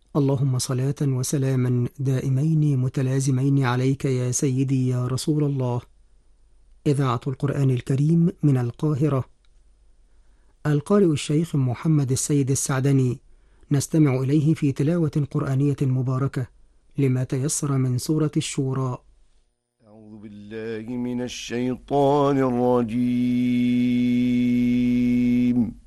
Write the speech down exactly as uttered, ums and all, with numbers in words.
اللهم صلاة وسلاما دائمين متلازمين عليك يا سيدي يا رسول الله. إذاعة القرآن الكريم من القاهرة. القارئ الشيخ محمد السيد السعدني، نستمع إليه في تلاوة قرآنية مباركة لما تيسر من سورة الشورى. أعوذ بالله من الشيطان الرجيم.